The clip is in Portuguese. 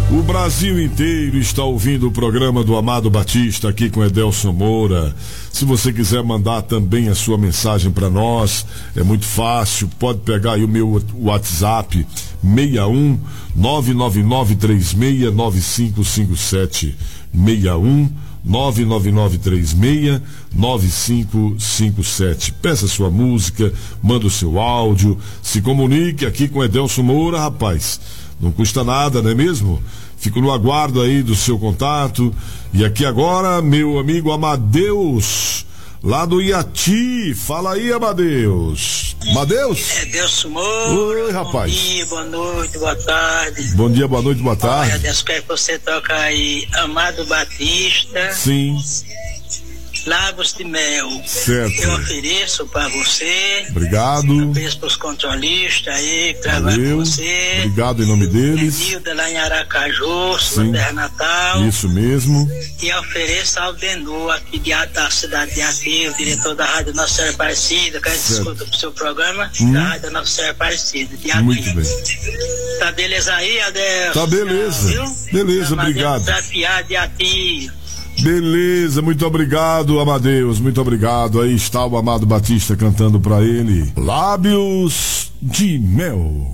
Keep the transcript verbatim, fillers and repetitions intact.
O Brasil inteiro está ouvindo o programa do Amado Batista aqui com Edelson Moura. Se você quiser mandar também a sua mensagem para nós, é muito fácil. Pode pegar aí o meu WhatsApp seis um nove nove nove três seis nove cinco cinco sete seis um nove nove nove três seis nove cinco cinco sete. Peça sua música, manda o seu áudio, se comunique aqui com Edelson Moura, rapaz. Não custa nada, não é mesmo? Fico no aguardo aí do seu contato. E aqui agora, meu amigo Amadeus, lá do Iati. Fala aí, Amadeus. Amadeus? É Deus Moura. Oi, rapaz. Bom dia, boa noite, boa tarde. Bom dia, boa noite, boa tarde. Olha, Deus quer que você toque aí Amado Batista. Sim. Lábios de Mel. Certo. Eu ofereço para você. Obrigado. Ofereço para os controlistas aí que trabalham com você. Obrigado em nome deles. Nilda lá em Aracaju, sua terra natal. Isso mesmo. E ofereço ao Denu, aqui de, da cidade de Ati, o diretor da Rádio Nossa Senhora Aparecida, que a gente escuta pro seu programa, hum. da Rádio Nossa Senhora Aparecida, de Ati. Muito bem. Tá beleza aí, Adelson? Tá beleza. Não, beleza, tá, obrigado. Desafiar de Ati. Beleza, muito obrigado, Amadeus, muito obrigado. Aí está o Amado Batista cantando pra ele Lábios de Mel.